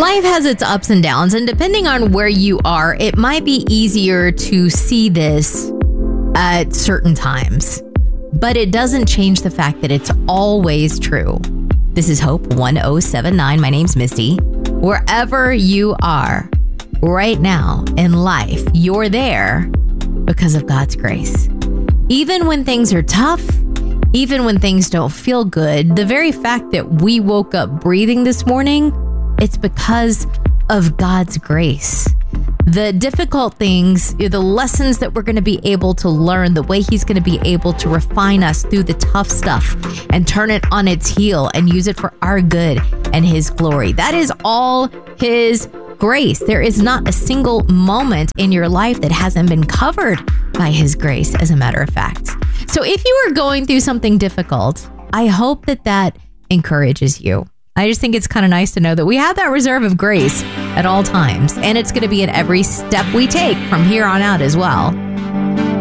Life has its ups and downs, and depending on where you are, it might be easier to see this at certain times. But it doesn't change the fact that it's always true. This is Hope 1079. My name's Misty. Wherever you are right now in life, you're there because of God's grace. Even when things are tough, even when things don't feel good, the very fact that we woke up breathing this morning, it's because of God's grace. The difficult things, the lessons that we're going to be able to learn, the way He's going to be able to refine us through the tough stuff and turn it on its heel and use it for our good and His glory. That is all His grace. There is not a single moment in your life that hasn't been covered by His grace, as a matter of fact. So if you are going through something difficult, I hope that encourages you. I just think it's kind of nice to know that we have that reserve of grace at all times, and it's going to be in every step we take from here on out as well.